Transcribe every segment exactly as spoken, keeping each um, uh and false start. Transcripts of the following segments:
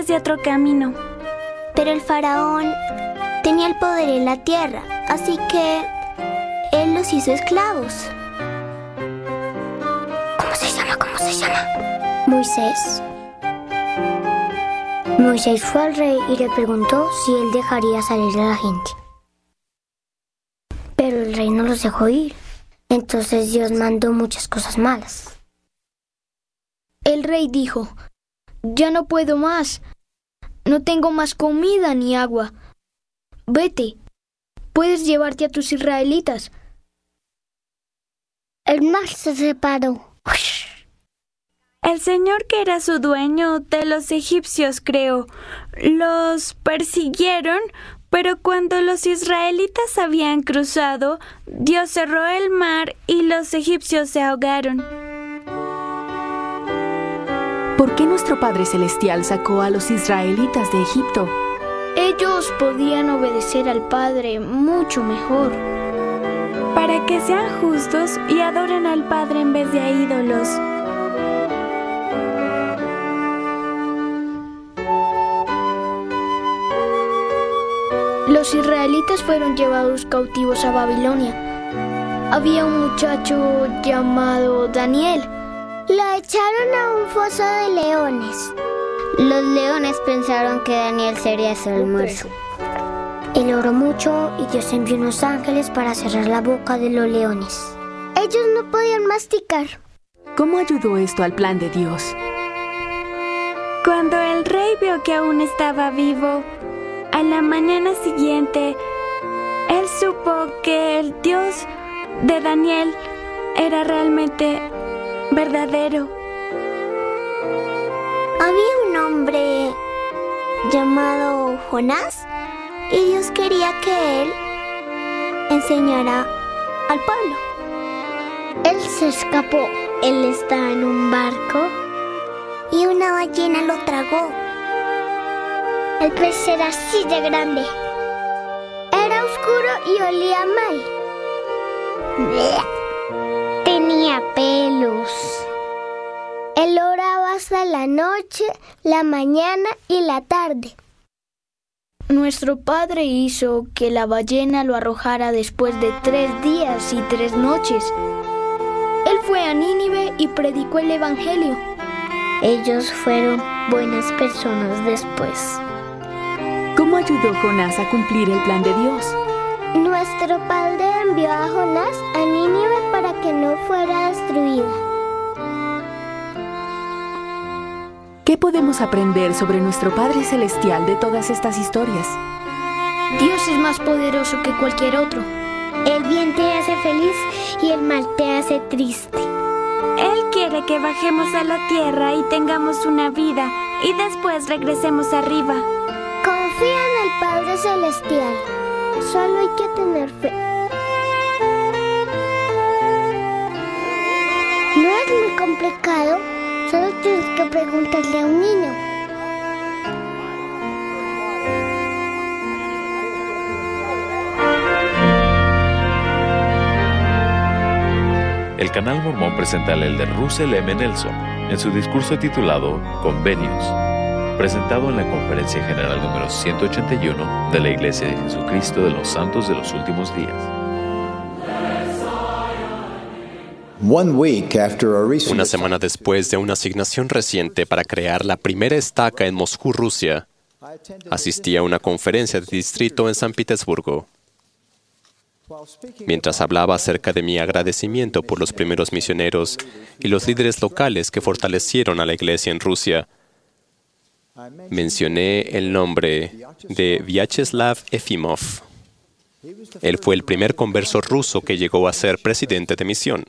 hacia otro camino. Pero el faraón tenía el poder en la tierra, así que él los hizo esclavos. ¿Cómo se llama? ¿Cómo se llama? Moisés. Moisés fue al rey y le preguntó si él dejaría salir a la gente. Pero el rey no los dejó ir. Entonces Dios mandó muchas cosas malas. El rey dijo: «Ya no puedo más. No tengo más comida ni agua. Vete. Puedes llevarte a tus israelitas». El mar se separó. El Señor, que era su dueño de los egipcios, creó. Los persiguieron, pero cuando los israelitas habían cruzado, Dios cerró el mar y los egipcios se ahogaron. ¿Por qué nuestro Padre Celestial sacó a los israelitas de Egipto? Ellos podían obedecer al Padre mucho mejor. Para que sean justos y adoren al Padre en vez de a ídolos. Los israelitas fueron llevados cautivos a Babilonia. Había un muchacho llamado Daniel. Lo echaron a un foso de leones. Los leones pensaron que Daniel sería su almuerzo. Él oró mucho y Dios envió unos ángeles para cerrar la boca de los leones. Ellos no podían masticar. ¿Cómo ayudó esto al plan de Dios? Cuando el rey vio que aún estaba vivo, a la mañana siguiente, él supo que el Dios de Daniel era realmente verdadero. Había un hombre llamado Jonás y Dios quería que él enseñara al pueblo. Él se escapó. Él estaba en un barco y una ballena lo tragó. El pez era así de grande. Era oscuro y olía mal. Tenía pelos. Él oraba hasta la noche, la mañana y la tarde. Nuestro Padre hizo que la ballena lo arrojara después de tres días y tres noches. Él fue a Nínive y predicó el Evangelio. Ellos fueron buenas personas después. ¿Cómo ayudó Jonás a cumplir el plan de Dios? Nuestro Padre envió a Jonás a Nínive para que no fuera destruida. ¿Qué podemos aprender sobre nuestro Padre Celestial de todas estas historias? Dios es más poderoso que cualquier otro. El bien te hace feliz y el mal te hace triste. Él quiere que bajemos a la tierra y tengamos una vida y después regresemos arriba. Confía en el Padre Celestial. Solo hay que tener fe. No es muy complicado. Solo tienes que preguntarle a un niño. El Canal Mormón presenta al elder Russell M. Nelson en su discurso titulado Convenios, presentado en la Conferencia General número ciento ochenta y uno de la Iglesia de Jesucristo de los Santos de los Últimos Días. Una semana después de una asignación reciente para crear la primera estaca en Moscú, Rusia, asistí a una conferencia de distrito en San Petersburgo. Mientras hablaba acerca de mi agradecimiento por los primeros misioneros y los líderes locales que fortalecieron a la iglesia en Rusia, mencioné el nombre de Vyacheslav Efimov. Él fue el primer converso ruso que llegó a ser presidente de misión.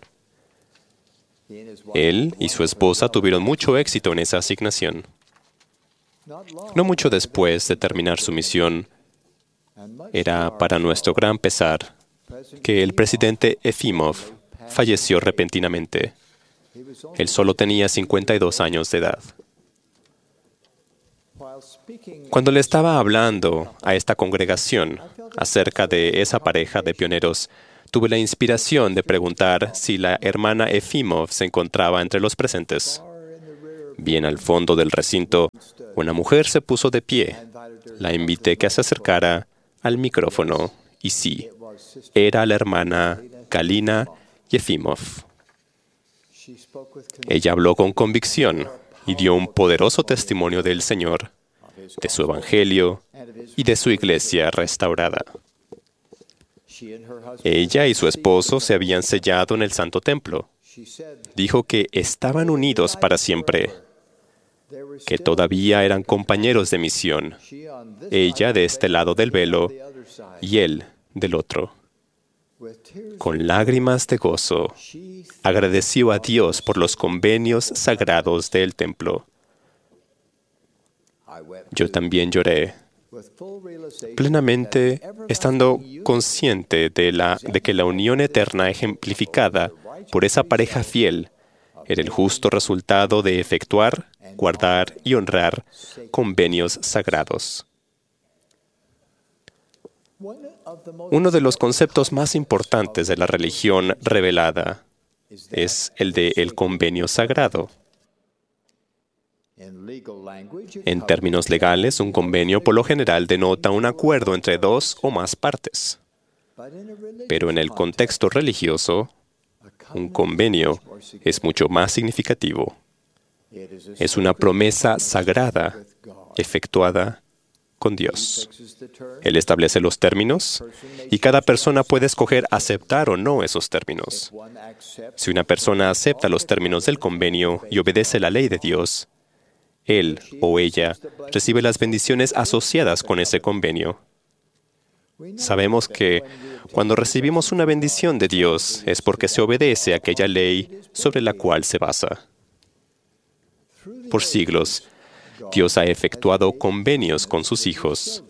Él y su esposa tuvieron mucho éxito en esa asignación. No mucho después de terminar su misión, era para nuestro gran pesar que el presidente Efimov falleció repentinamente. Él solo tenía cincuenta y dos años de edad. Cuando le estaba hablando a esta congregación acerca de esa pareja de pioneros, tuve la inspiración de preguntar si la hermana Efimov se encontraba entre los presentes. Bien al fondo del recinto, una mujer se puso de pie. La invité que se acercara al micrófono y sí, era la hermana Galina Yefimov. Ella habló con convicción y dio un poderoso testimonio del Señor, de su Evangelio y de su iglesia restaurada. Ella y su esposo se habían sellado en el Santo Templo. Dijo que estaban unidos para siempre, que todavía eran compañeros de misión, ella de este lado del velo y él del otro. Con lágrimas de gozo, agradeció a Dios por los convenios sagrados del templo. Yo también lloré, plenamente estando consciente de, la, de que la unión eterna ejemplificada por esa pareja fiel era el justo resultado de efectuar, guardar y honrar convenios sagrados. Uno de los conceptos más importantes de la religión revelada es el de el convenio sagrado. En términos legales, un convenio por lo general denota un acuerdo entre dos o más partes. Pero en el contexto religioso, un convenio es mucho más significativo. Es una promesa sagrada efectuada con Dios. Él establece los términos y cada persona puede escoger aceptar o no esos términos. Si una persona acepta los términos del convenio y obedece la ley de Dios, él o ella recibe las bendiciones asociadas con ese convenio. Sabemos que cuando recibimos una bendición de Dios es porque se obedece a aquella ley sobre la cual se basa. Por siglos, Dios ha efectuado convenios con sus hijos.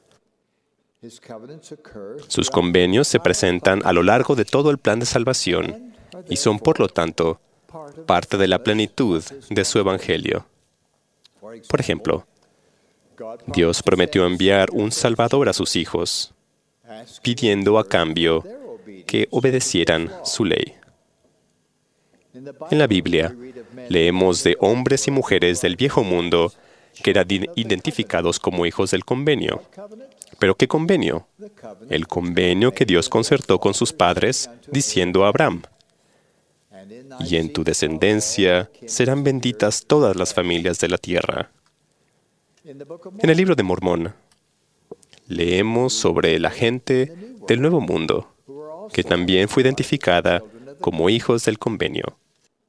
Sus convenios se presentan a lo largo de todo el plan de salvación y son, por lo tanto, parte de la plenitud de su Evangelio. Por ejemplo, Dios prometió enviar un Salvador a sus hijos, pidiendo a cambio que obedecieran su ley. En la Biblia, leemos de hombres y mujeres del viejo mundo que eran identificados como hijos del convenio. ¿Pero qué convenio? El convenio que Dios concertó con sus padres, diciendo a Abraham: y en tu descendencia serán benditas todas las familias de la tierra. En el libro de Mormón, leemos sobre la gente del Nuevo Mundo, que también fue identificada como hijos del convenio.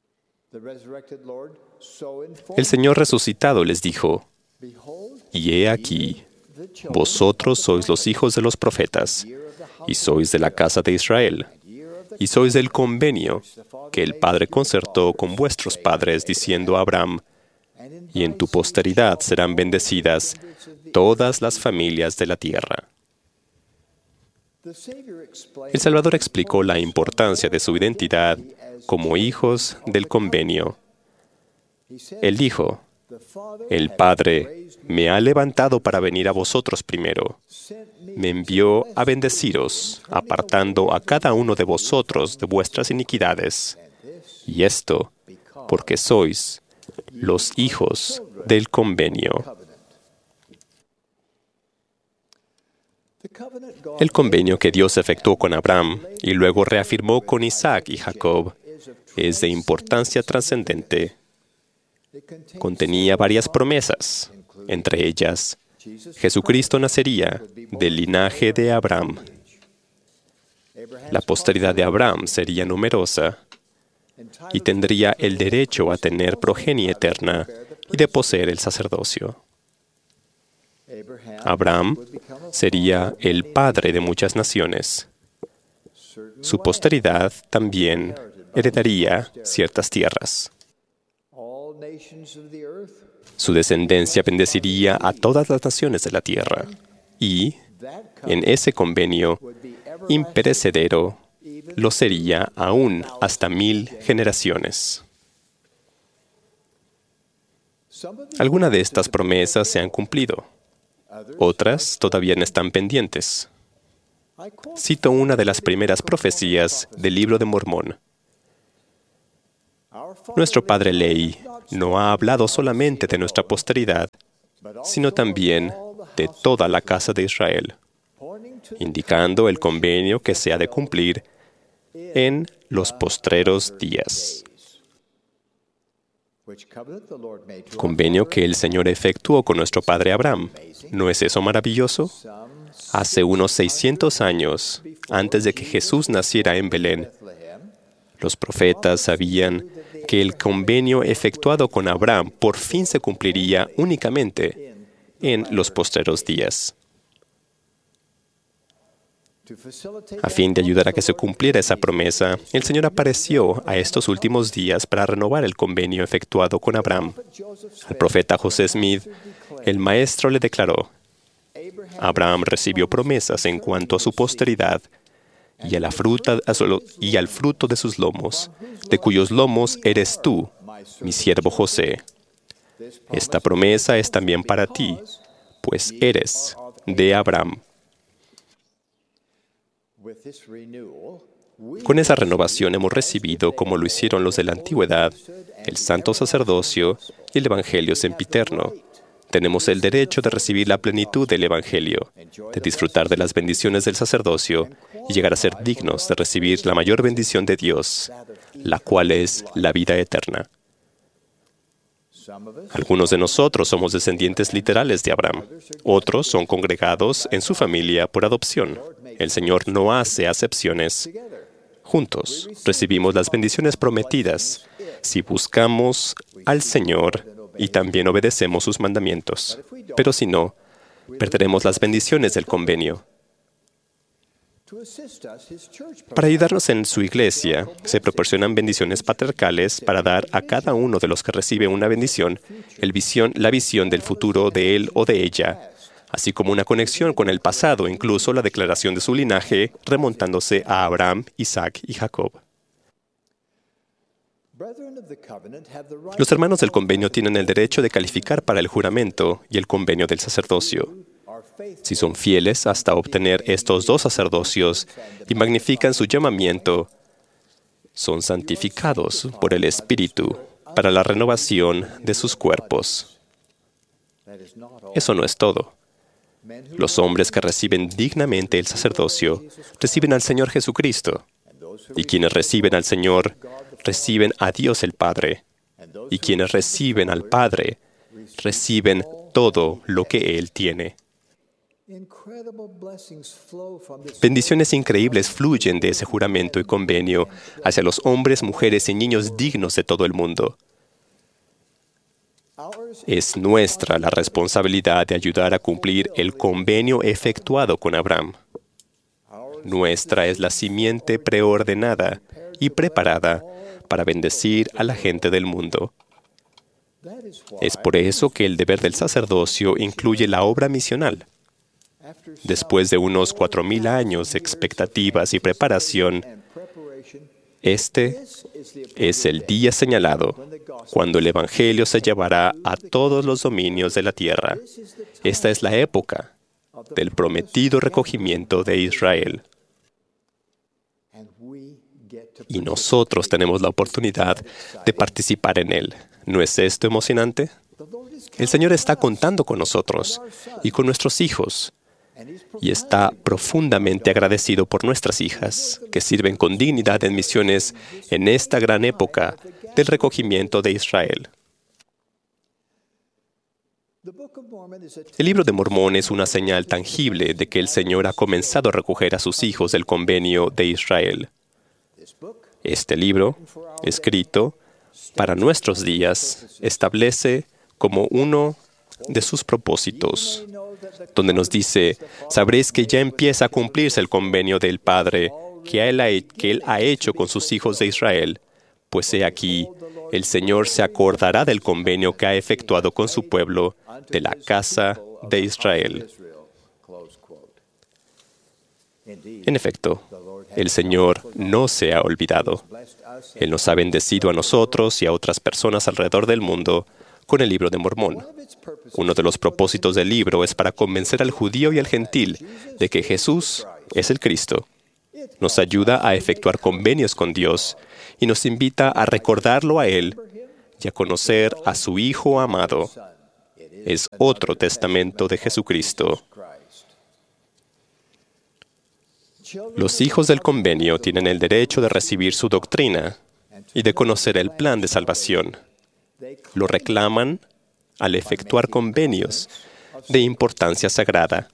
El Señor resucitado les dijo: y he aquí, vosotros sois los hijos de los profetas, y sois de la casa de Israel, y sois del convenio que el Padre concertó con vuestros padres, diciendo a Abraham: y en tu posteridad serán bendecidas todas las familias de la tierra. El Salvador explicó la importancia de su identidad como hijos del convenio. Él dijo: el Padre me ha levantado para venir a vosotros primero. Me envió a bendeciros, apartando a cada uno de vosotros de vuestras iniquidades. Y esto porque sois los hijos del convenio. El convenio que Dios efectuó con Abraham y luego reafirmó con Isaac y Jacob es de importancia trascendente. Contenía varias promesas, entre ellas, Jesucristo nacería del linaje de Abraham. La posteridad de Abraham sería numerosa y tendría el derecho a tener progenie eterna y de poseer el sacerdocio. Abraham sería el padre de muchas naciones. Su posteridad también heredaría ciertas tierras. Su descendencia bendeciría a todas las naciones de la tierra y, en ese convenio imperecedero, lo sería aún hasta mil generaciones. Algunas de estas promesas se han cumplido. Otras todavía no están pendientes. Cito una de las primeras profecías del Libro de Mormón. Nuestro padre Lehi no ha hablado solamente de nuestra posteridad, sino también de toda la casa de Israel, indicando el convenio que se ha de cumplir en los postreros días. Convenio que el Señor efectuó con nuestro padre Abraham. ¿No es eso maravilloso? Hace unos seiscientos años, antes de que Jesús naciera en Belén, los profetas sabían que el convenio efectuado con Abraham por fin se cumpliría únicamente en los postreros días. A fin de ayudar a que se cumpliera esa promesa, el Señor apareció a estos últimos días para renovar el convenio efectuado con Abraham. Al profeta José Smith, el maestro le declaró: Abraham recibió promesas en cuanto a su posteridad y a la fruta, a su, y al fruto de sus lomos, de cuyos lomos eres tú, mi siervo José. Esta promesa es también para ti, pues eres de Abraham. Con esa renovación hemos recibido, como lo hicieron los de la antigüedad, el santo sacerdocio y el evangelio sempiterno. Tenemos el derecho de recibir la plenitud del evangelio, de disfrutar de las bendiciones del sacerdocio y llegar a ser dignos de recibir la mayor bendición de Dios, la cual es la vida eterna. Algunos de nosotros somos descendientes literales de Abraham. Otros son congregados en su familia por adopción. El Señor no hace acepciones. Juntos recibimos las bendiciones prometidas si buscamos al Señor y también obedecemos sus mandamientos. Pero si no, perderemos las bendiciones del convenio. Para ayudarnos en su iglesia, se proporcionan bendiciones patriarcales para dar a cada uno de los que recibe una bendición el visión, la visión del futuro de él o de ella, así como una conexión con el pasado, incluso la declaración de su linaje, remontándose a Abraham, Isaac y Jacob. Los hermanos del convenio tienen el derecho de calificar para el juramento y el convenio del sacerdocio. Si son fieles hasta obtener estos dos sacerdocios y magnifican su llamamiento, son santificados por el Espíritu para la renovación de sus cuerpos. Eso no es todo. Los hombres que reciben dignamente el sacerdocio reciben al Señor Jesucristo, y quienes reciben al Señor reciben a Dios el Padre, y quienes reciben al Padre reciben todo lo que Él tiene. Bendiciones increíbles fluyen de ese juramento y convenio hacia los hombres, mujeres y niños dignos de todo el mundo. Es nuestra la responsabilidad de ayudar a cumplir el convenio efectuado con Abraham. Nuestra es la simiente preordenada y preparada para bendecir a la gente del mundo. Es por eso que el deber del sacerdocio incluye la obra misional. Después de unos cuatro mil años de expectativas y preparación, este es el día señalado, cuando el Evangelio se llevará a todos los dominios de la tierra. Esta es la época del prometido recogimiento de Israel. Y nosotros tenemos la oportunidad de participar en él. ¿No es esto emocionante? El Señor está contando con nosotros y con nuestros hijos, y está profundamente agradecido por nuestras hijas, que sirven con dignidad en misiones en esta gran época del recogimiento de Israel. El libro de Mormón es una señal tangible de que el Señor ha comenzado a recoger a sus hijos del convenio de Israel. Este libro, escrito para nuestros días, establece como uno de sus propósitos, donde nos dice: sabréis que ya empieza a cumplirse el convenio del Padre que él, ha, que él ha hecho con sus hijos de Israel, pues he aquí, el Señor se acordará del convenio que ha efectuado con su pueblo de la casa de Israel. En efecto, el Señor no se ha olvidado. Él nos ha bendecido a nosotros y a otras personas alrededor del mundo con el libro de Mormón. Uno de los propósitos del libro es para convencer al judío y al gentil de que Jesús es el Cristo. nos ayuda a efectuar convenios con Dios y nos invita a recordarlo a Él y a conocer a su Hijo amado. Es otro testamento de Jesucristo. Los hijos del convenio tienen el derecho de recibir su doctrina y de conocer el plan de salvación. Lo reclaman al efectuar convenios de importancia sagrada.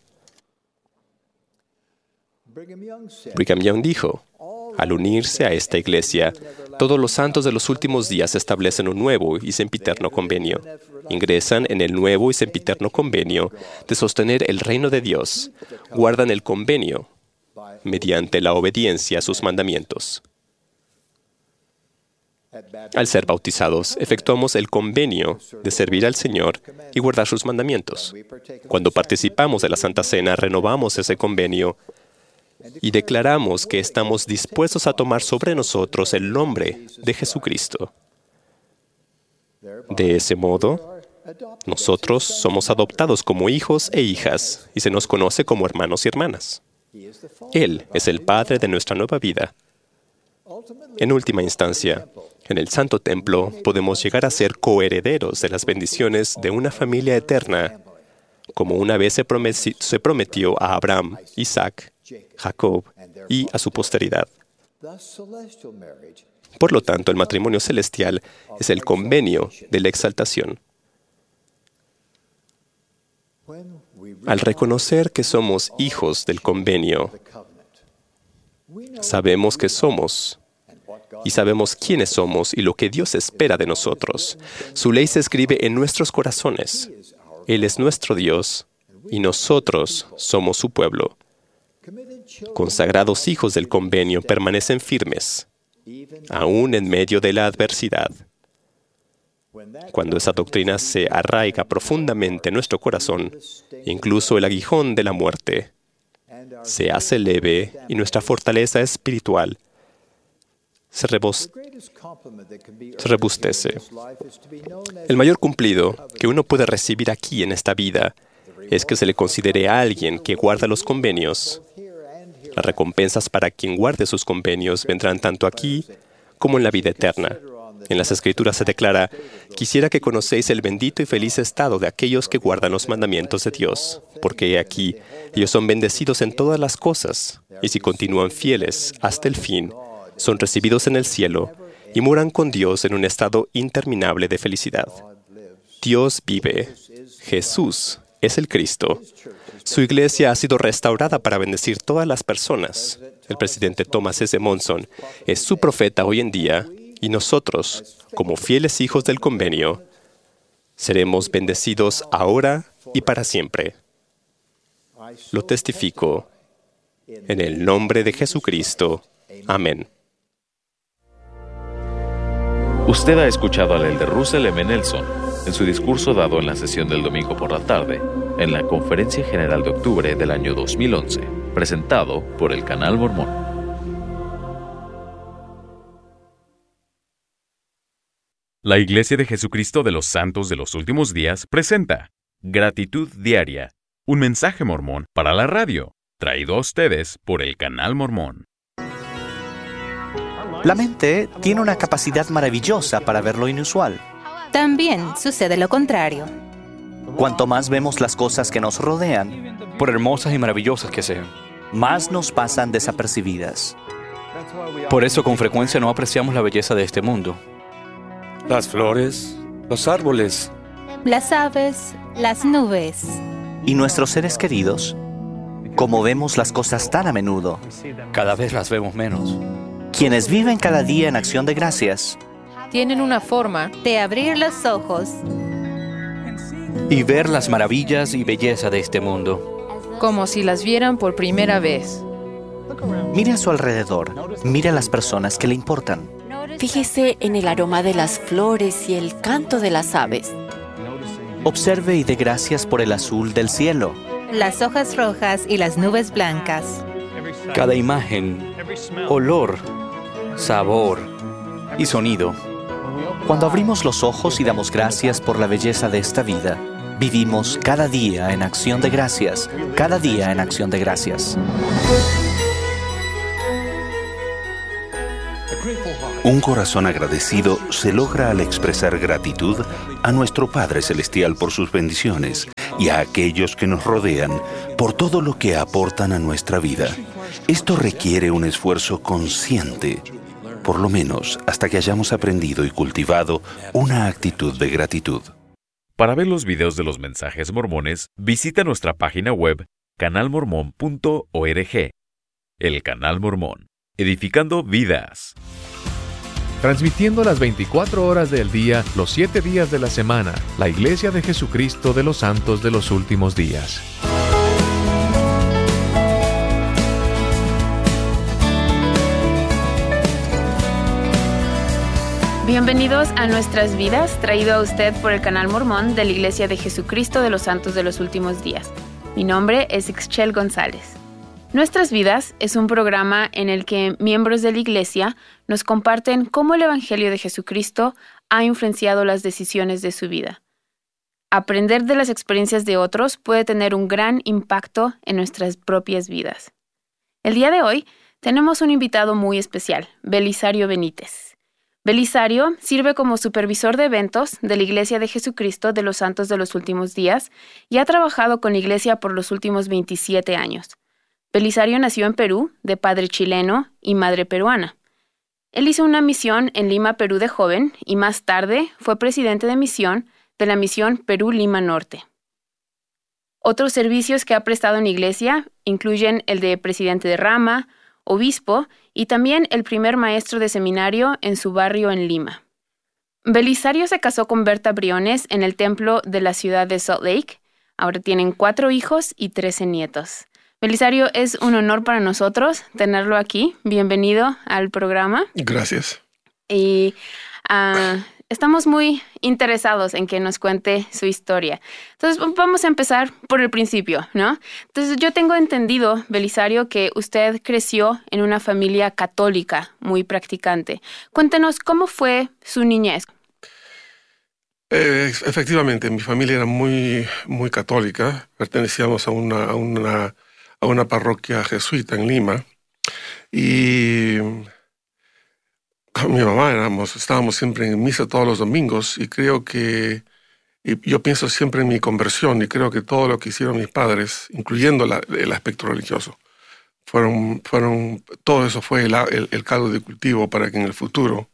Brigham Young dijo, al unirse a esta iglesia, todos los santos de los últimos días establecen un nuevo y sempiterno convenio. Ingresan en el nuevo y sempiterno convenio de sostener el reino de Dios. Guardan el convenio mediante la obediencia a sus mandamientos. Al ser bautizados, efectuamos el convenio de servir al Señor y guardar sus mandamientos. Cuando participamos de la Santa Cena, renovamos ese convenio y declaramos que estamos dispuestos a tomar sobre nosotros el nombre de Jesucristo. De ese modo, nosotros somos adoptados como hijos e hijas y se nos conoce como hermanos y hermanas. Él es el Padre de nuestra nueva vida. En última instancia, en el Santo Templo podemos llegar a ser coherederos de las bendiciones de una familia eterna, como una vez se prometi- se prometió a Abraham, Isaac, Jacob y a su posteridad. Por lo tanto, el matrimonio celestial es el convenio de la exaltación. Al reconocer que somos hijos del convenio, sabemos que somos y sabemos quiénes somos y lo que Dios espera de nosotros. Su ley se escribe en nuestros corazones. Él es nuestro Dios y nosotros somos su pueblo. Consagrados hijos del convenio permanecen firmes, aún en medio de la adversidad. Cuando esa doctrina se arraiga profundamente en nuestro corazón, incluso el aguijón de la muerte se hace leve y nuestra fortaleza espiritual se, rebos- se rebustece. El mayor cumplido que uno puede recibir aquí en esta vida es que se le considere a alguien que guarda los convenios. Las recompensas para quien guarde sus convenios vendrán tanto aquí como en la vida eterna. En las Escrituras se declara, quisiera que conocéis el bendito y feliz estado de aquellos que guardan los mandamientos de Dios, porque he aquí, ellos son bendecidos en todas las cosas, y si continúan fieles hasta el fin, son recibidos en el cielo y moran con Dios en un estado interminable de felicidad. Dios vive. Jesús es el Cristo. Su iglesia ha sido restaurada para bendecir todas las personas. El presidente Thomas S. Monson es su profeta hoy en día, y nosotros, como fieles hijos del convenio, seremos bendecidos ahora y para siempre. Lo testifico en el nombre de Jesucristo. Amén. Usted ha escuchado al elder Russell M. Nelson en su discurso dado en la sesión del domingo por la tarde, en la Conferencia General de Octubre del año dos mil once, presentado por el Canal Mormón. La Iglesia de Jesucristo de los Santos de los Últimos Días presenta Gratitud Diaria, un mensaje mormón para la radio, traído a ustedes por el Canal Mormón. La mente tiene una capacidad maravillosa para ver lo inusual. También sucede lo contrario. Cuanto más vemos las cosas que nos rodean, por hermosas y maravillosas que sean, más nos pasan desapercibidas. Por eso con frecuencia no apreciamos la belleza de este mundo. Las flores, los árboles, las aves, las nubes. Y nuestros seres queridos, como vemos las cosas tan a menudo, cada vez las vemos menos. Quienes viven cada día en acción de gracias, tienen una forma de abrir los ojos y ver las maravillas y belleza de este mundo, como si las vieran por primera vez. Mire a su alrededor, mire a las personas que le importan. Fíjese en el aroma de las flores y el canto de las aves. Observe y dé gracias por el azul del cielo, las hojas rojas y las nubes blancas. Cada imagen, olor, sabor y sonido. Cuando abrimos los ojos y damos gracias por la belleza de esta vida, vivimos cada día en acción de gracias, cada día en acción de gracias. Un corazón agradecido se logra al expresar gratitud a nuestro Padre Celestial por sus bendiciones y a aquellos que nos rodean por todo lo que aportan a nuestra vida. Esto requiere un esfuerzo consciente, por lo menos hasta que hayamos aprendido y cultivado una actitud de gratitud. Para ver los videos de los mensajes mormones, visita nuestra página web canal mormón punto org. El Canal Mormón, edificando vidas. Transmitiendo las veinticuatro horas del día, los siete días de la semana, la Iglesia de Jesucristo de los Santos de los Últimos Días. Bienvenidos a Nuestras Vidas, traído a usted por el Canal Mormón de la Iglesia de Jesucristo de los Santos de los Últimos Días. Mi nombre es Ixchel González. Nuestras Vidas es un programa en el que miembros de la Iglesia nos comparten cómo el Evangelio de Jesucristo ha influenciado las decisiones de su vida. Aprender de las experiencias de otros puede tener un gran impacto en nuestras propias vidas. El día de hoy tenemos un invitado muy especial, Belisario Benítez. Belisario sirve como supervisor de eventos de la Iglesia de Jesucristo de los Santos de los Últimos Días y ha trabajado con la Iglesia por los últimos veintisiete años. Belisario nació en Perú, de padre chileno y madre peruana. Él hizo una misión en Lima, Perú de joven, y más tarde fue presidente de misión de la misión Perú-Lima Norte. Otros servicios que ha prestado en la Iglesia incluyen el de presidente de rama, obispo y también el primer maestro de seminario en su barrio en Lima. Belisario se casó con Berta Briones en el templo de la ciudad de Salt Lake. Ahora tienen cuatro hijos y trece nietos. Belisario, es un honor para nosotros tenerlo aquí. Bienvenido al programa. Gracias. Y uh, estamos muy interesados en que nos cuente su historia. Entonces, vamos a empezar por el principio, ¿no? Entonces, yo tengo entendido, Belisario, que usted creció en una familia católica muy practicante. Cuéntenos, ¿cómo fue su niñez? Eh, efectivamente, mi familia era muy, muy católica. Pertenecíamos a una... A una a una parroquia jesuita en Lima, y con mi mamá éramos, estábamos siempre en misa todos los domingos, y creo que, y yo pienso siempre en mi conversión, y creo que todo lo que hicieron mis padres, incluyendo la, el aspecto religioso, fueron, fueron, todo eso fue el, el, el caldo de cultivo para que en el futuro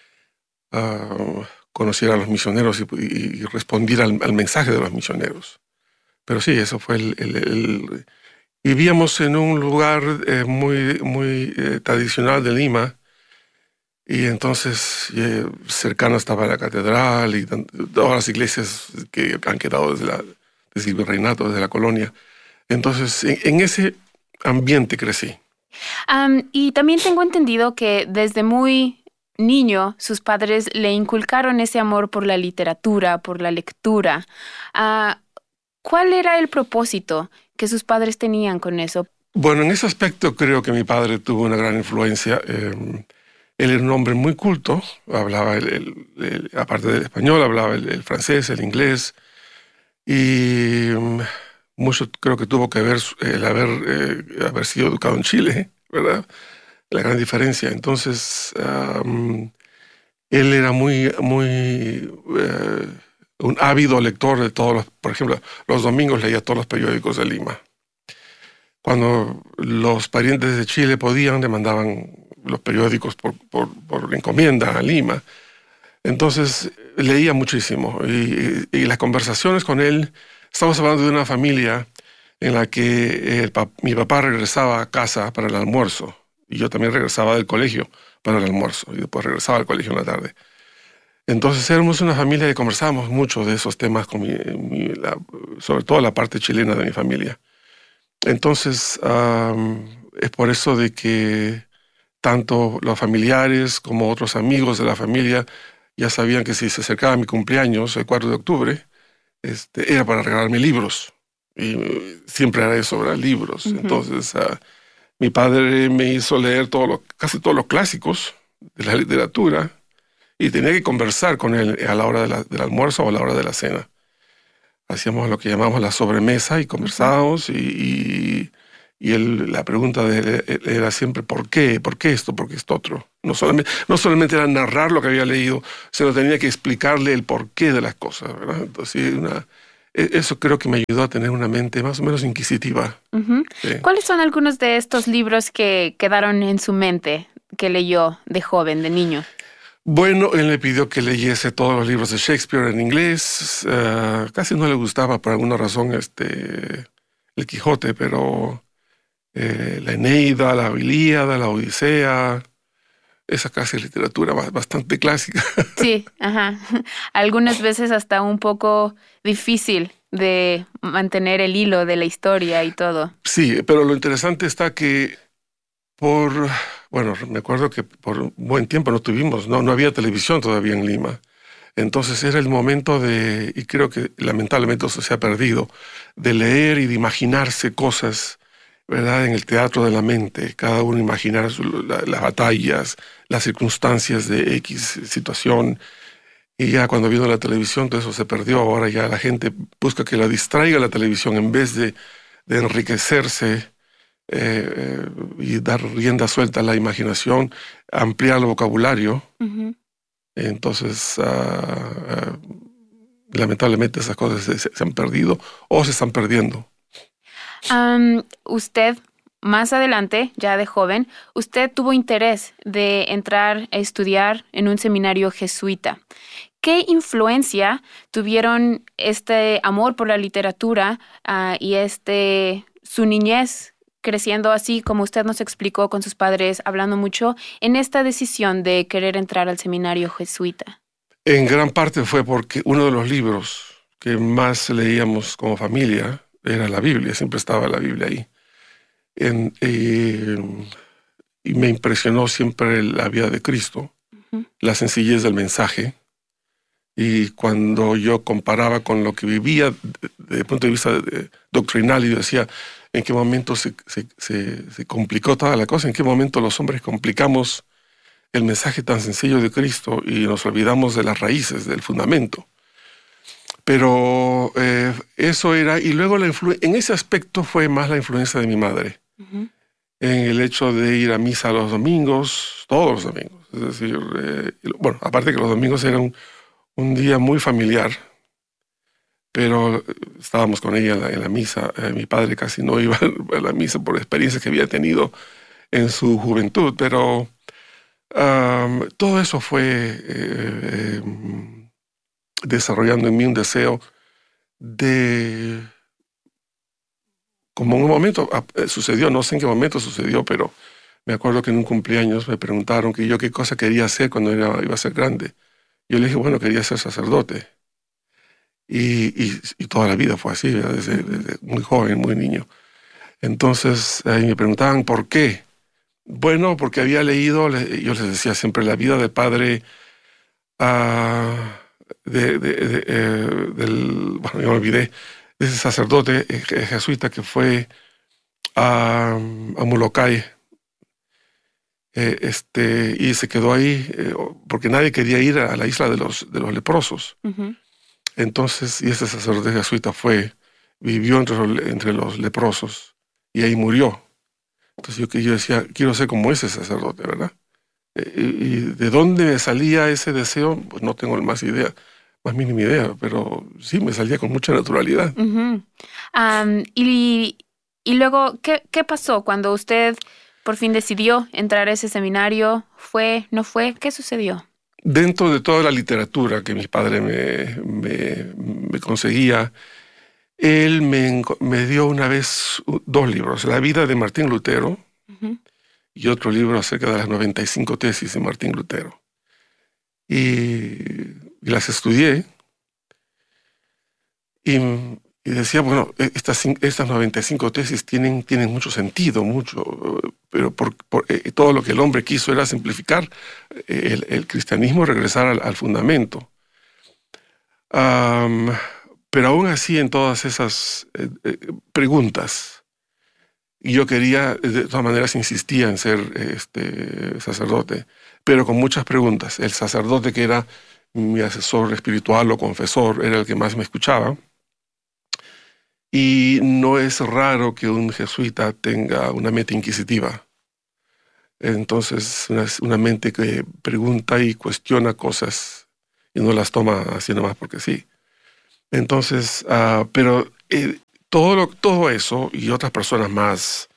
uh, conociera a los misioneros y, y, y respondiera al, al mensaje de los misioneros. Pero sí, eso fue el... el, el Vivíamos en un lugar eh, muy, muy eh, tradicional de Lima, y entonces eh, cercano estaba la catedral y todas las iglesias que han quedado desde, la, desde el virreinato, desde la colonia. Entonces, en, en ese ambiente crecí. Um, y también tengo entendido que desde muy niño sus padres le inculcaron ese amor por la literatura, por la lectura. Uh, ¿Cuál era el propósito que sus padres tenían con eso? Bueno, en ese aspecto creo que mi padre tuvo una gran influencia. Eh, él era un hombre muy culto, hablaba, el, el, el, aparte del español, hablaba el, el francés, el inglés, y um, mucho creo que tuvo que ver el haber, eh, haber sido educado en Chile, ¿verdad? La gran diferencia. Entonces, um, él era muy, muy... Uh, un ávido lector de todos los, por ejemplo, los domingos leía todos los periódicos de Lima. Cuando los parientes de Chile podían, le mandaban los periódicos por, por, por encomienda a Lima. Entonces leía muchísimo, y, y, y las conversaciones con él, estamos hablando de una familia en la que el, mi papá regresaba a casa para el almuerzo, y yo también regresaba del colegio para el almuerzo, y después regresaba al colegio en la tarde. Entonces éramos una familia que conversábamos mucho de esos temas, con mi, mi, la, sobre todo la parte chilena de mi familia. Entonces um, es por eso de que tanto los familiares como otros amigos de la familia ya sabían que si se acercaba mi cumpleaños, el cuatro de octubre, este, era para regalarme libros. Y siempre era eso, ¿verdad? Libros. Uh-huh. Entonces uh, mi padre me hizo leer todo lo, casi todos los clásicos de la literatura, y tenía que conversar con él a la hora de la, del almuerzo o a la hora de la cena. Hacíamos lo que llamamos la sobremesa y conversábamos, y, y, Y él, la pregunta de él era siempre ¿por qué? ¿Por qué esto? ¿Por qué esto otro? No solamente, no solamente era narrar lo que había leído, sino tenía que explicarle el porqué de las cosas, ¿verdad? Entonces, una, eso creo que me ayudó a tener una mente más o menos inquisitiva. Uh-huh. Sí. ¿Cuáles son algunos de estos libros que quedaron en su mente, que leyó de joven, de niño? Bueno, él me pidió que leyese todos los libros de Shakespeare en inglés. Uh, casi no le gustaba por alguna razón este, el Quijote, pero eh, la Eneida, la Ilíada, la Odisea, esa casi literatura bastante clásica. Sí, ajá. Algunas veces hasta un poco difícil de mantener el hilo de la historia y todo. Sí, pero lo interesante está que por, bueno, me acuerdo que por un buen tiempo no tuvimos, no, no había televisión todavía en Lima. Entonces era el momento de, y creo que lamentablemente eso se ha perdido, de leer y de imaginarse cosas, ¿verdad? En el teatro de la mente, cada uno imaginar la, las batallas, las circunstancias de X situación. Y ya cuando vino la televisión todo eso se perdió. Ahora ya la gente busca que la distraiga la televisión en vez de, de enriquecerse eh, y dar rienda suelta a la imaginación, ampliar el vocabulario. Uh-huh. Entonces, uh, uh, lamentablemente esas cosas se, se han perdido o se están perdiendo. Um, usted, más adelante, ya de joven, usted tuvo interés de entrar a estudiar en un seminario jesuita. ¿Qué influencia tuvieron este amor por la literatura uh, y este su niñez creciendo así como usted nos explicó con sus padres, hablando mucho, en esta decisión de querer entrar al seminario jesuita? En gran parte fue porque uno de los libros que más leíamos como familia era la Biblia, siempre estaba la Biblia ahí. En, eh, y me impresionó siempre la vida de Cristo, uh-huh. la sencillez del mensaje. Y cuando yo comparaba con lo que vivía desde el punto de vista de, de, doctrinal, y yo decía, ¿en qué momento se, se, se, se complicó toda la cosa? ¿En qué momento los hombres complicamos el mensaje tan sencillo de Cristo y nos olvidamos de las raíces, del fundamento? Pero eh, eso era, y luego la influ- en ese aspecto fue más la influencia de mi madre, uh-huh. en el hecho de ir a misa los domingos, todos los domingos. Es decir, eh, bueno, aparte que los domingos eran un, un día muy familiar, pero estábamos con ella en la, en la misa. Eh, mi padre casi no iba a la misa por experiencias que había tenido en su juventud, pero um, todo eso fue eh, eh, desarrollando en mí un deseo de, como en un momento sucedió, no sé en qué momento sucedió, pero me acuerdo que en un cumpleaños me preguntaron que yo qué cosa quería hacer cuando era, iba a ser grande. Yo le dije, bueno, quería ser sacerdote. Y, y, y toda la vida fue así, desde, desde muy joven, muy niño. Entonces ahí me preguntaban, ¿por qué? Bueno, porque había leído, yo les decía siempre, la vida del padre uh, de, de, de, eh, del, bueno, yo me olvidé, de ese sacerdote eh, jesuita que fue a, a Molokai. Eh, este, y se quedó ahí eh, porque nadie quería ir a la isla de los, de los leprosos. Uh-huh. Entonces, y ese sacerdote jesuita fue, vivió entre los, entre los leprosos y ahí murió. Entonces yo, yo decía, quiero ser como ese sacerdote, ¿verdad? Eh, y de dónde me salía ese deseo, pues no tengo la más idea, más mínima idea, pero sí me salía con mucha naturalidad. Uh-huh. um, y, y luego, ¿qué, ¿qué pasó cuando usted por fin decidió entrar a ese seminario? ¿Fue, no fue? ¿Qué sucedió? Dentro de toda la literatura que mi padre me, me, me conseguía, él me, me dio una vez dos libros, La vida de Martín Lutero, uh-huh. y otro libro acerca de las noventa y cinco tesis de Martín Lutero. Y, y las estudié y, y decía, bueno, estas, estas noventa y cinco tesis tienen, tienen mucho sentido, mucho, pero por, por, eh, todo lo que el hombre quiso era simplificar el, el cristianismo, regresar al, al fundamento. Um, pero aún así, en todas esas eh, eh, preguntas, y yo quería, de todas maneras, insistía en ser este, sacerdote, pero con muchas preguntas. El sacerdote que era mi asesor espiritual o confesor era el que más me escuchaba. Y no es raro que un jesuita tenga una mente inquisitiva. Entonces, una, una mente que pregunta y cuestiona cosas y no las toma así nomás porque sí. Entonces, uh, pero eh, todo, lo, todo eso y otras personas más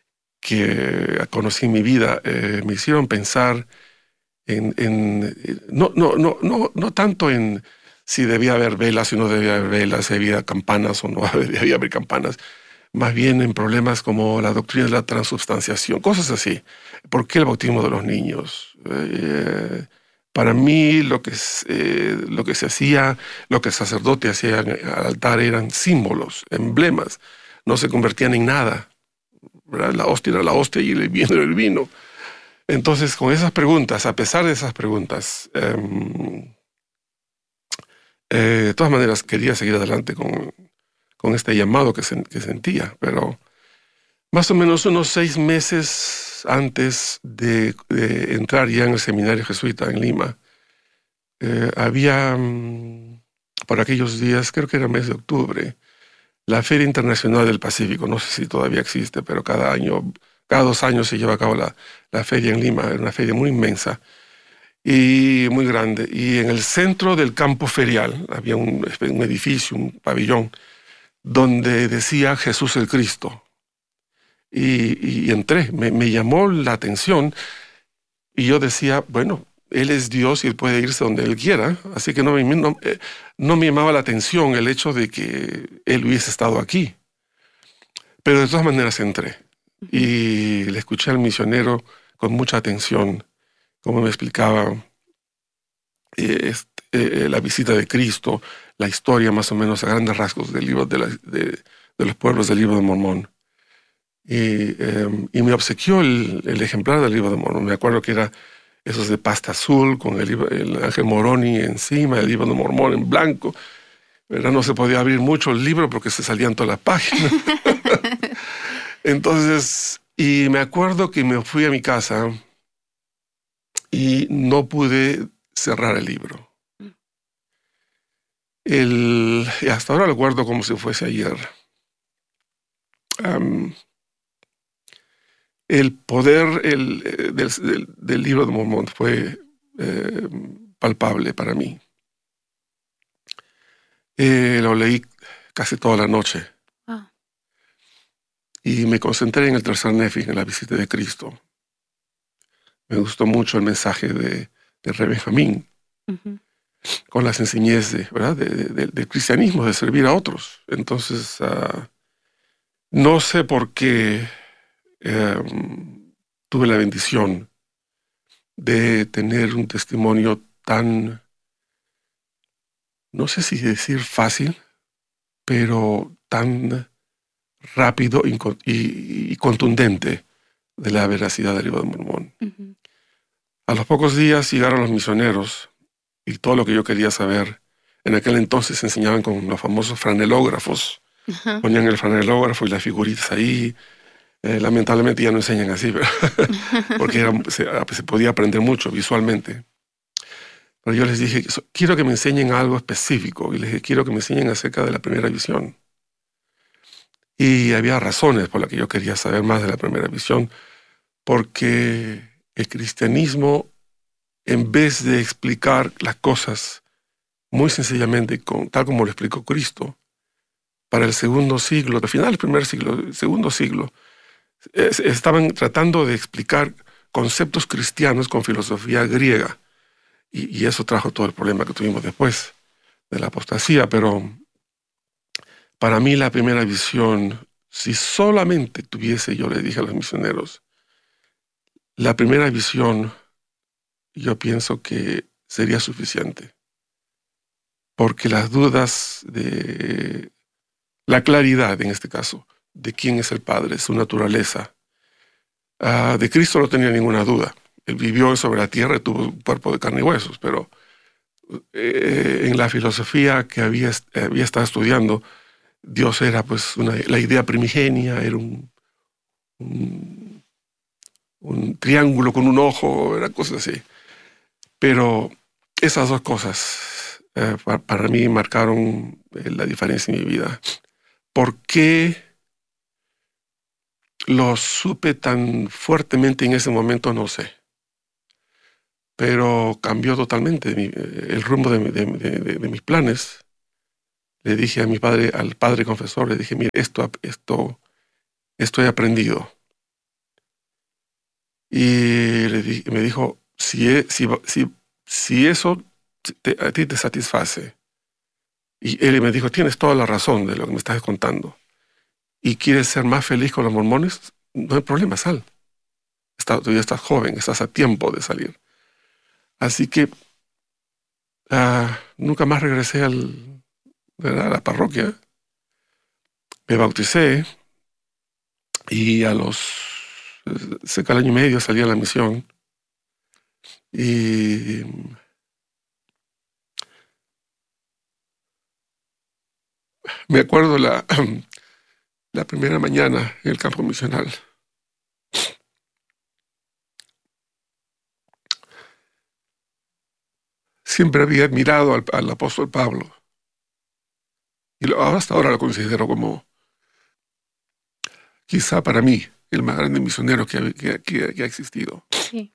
que conocí en mi vida eh, me hicieron pensar en, en no, no, no, no, no tanto en si debía haber velas, si no debía haber velas, si había campanas o no debía haber campanas, más bien en problemas como la doctrina de la transubstanciación, cosas así. ¿Por qué el bautismo de los niños? Eh, para mí lo que, eh, lo que se hacía, lo que el sacerdote hacía al altar eran símbolos, emblemas, no se convertían en nada, ¿verdad? La hostia era la hostia y el vino era el vino. Entonces, con esas preguntas, a pesar de esas preguntas, eh, Eh, de todas maneras, quería seguir adelante con, con este llamado que, se, que sentía, pero más o menos unos seis meses antes de, de entrar ya en el seminario jesuita en Lima, eh, había, um, por aquellos días, creo que era mes de octubre, la Feria Internacional del Pacífico. No sé si todavía existe, pero cada año, cada dos años se lleva a cabo la, la feria en Lima. Era una feria muy inmensa y muy grande, y en el centro del campo ferial había un, un edificio, un pabellón, donde decía Jesús el Cristo. Y, y entré, me, me llamó la atención, y yo decía, bueno, Él es Dios y Él puede irse donde Él quiera, así que no me, no, no me llamaba la atención el hecho de que Él hubiese estado aquí. Pero de todas maneras entré, y le escuché al misionero con mucha atención, como me explicaba eh, este, eh, la visita de Cristo, la historia más o menos a grandes rasgos del libro de, la, de, de los pueblos del libro de Mormón. Y, eh, y me obsequió el, el ejemplar del libro de Mormón. Me acuerdo que era esos de pasta azul, con el, el ángel Moroni encima, el libro de Mormón en blanco. ¿Verdad? No se podía abrir mucho el libro porque se salían todas las páginas. Entonces, y me acuerdo que me fui a mi casa y no pude cerrar el libro. El, y hasta ahora lo guardo como si fuese ayer. Um, el poder el, del, del, del libro de Mormón fue eh, palpable para mí. Eh, lo leí casi toda la noche. Oh. Y me concentré en el tercer Nefi, en la visita de Cristo. Me gustó mucho el mensaje de, de Reb Benjamín, uh-huh. con las enseñanzas de, ¿verdad? De, de, de, del cristianismo, de servir a otros. Entonces, uh, no sé por qué um, tuve la bendición de tener un testimonio tan, no sé si decir fácil, pero tan rápido y, y, y contundente de la veracidad del libro de Mormón. Uh-huh. A los pocos días llegaron los misioneros y todo lo que yo quería saber. En aquel entonces se enseñaban con los famosos franelógrafos. Uh-huh. Ponían el franelógrafo y las figuritas ahí. Eh, lamentablemente ya no enseñan así, pero porque era, se, se podía aprender mucho visualmente. Pero yo les dije, quiero que me enseñen algo específico. Y les dije, quiero que me enseñen acerca de la primera visión. Y había razones por las que yo quería saber más de la primera visión, porque el cristianismo, en vez de explicar las cosas muy sencillamente, con, tal como lo explicó Cristo, para el segundo siglo, al final del primer siglo, el segundo siglo, es, estaban tratando de explicar conceptos cristianos con filosofía griega. Y, y eso trajo todo el problema que tuvimos después de la apostasía. Pero para mí la primera visión, si solamente tuviese, yo le dije a los misioneros, la primera visión, yo pienso que sería suficiente. Porque las dudas de la claridad, en este caso, de quién es el Padre, su naturaleza, uh, de Cristo no tenía ninguna duda. Él vivió sobre la tierra y tuvo un cuerpo de carne y huesos, pero eh, en la filosofía que había, había estado estudiando, Dios era pues una, la idea primigenia, era un, un, un triángulo con un ojo, era cosas así. Pero esas dos cosas eh, para, para mí marcaron eh, la diferencia en mi vida. ¿por qué lo supe tan fuertemente en ese momento? No sé. Pero cambió totalmente mi, el rumbo de, de, de, de, de mis planes. Le dije a mi padre, al padre confesor, le dije, mire, esto, esto, esto he aprendido. Y le di, me dijo, si, si, si, si eso te, a ti te satisface, y él me dijo, tienes toda la razón de lo que me estás contando, y quieres ser más feliz con los mormones, no hay problema, sal. Está, todavía estás joven, estás a tiempo de salir. Así que uh, nunca más regresé al, a la parroquia. Me bauticé y a los cerca del año y medio salí a la misión. Y me acuerdo la, la primera mañana en el campo misional. Siempre había admirado al, al apóstol Pablo. Y lo, hasta ahora lo considero como, quizá para mí, el más grande misionero que, que, que, que ha existido. Sí.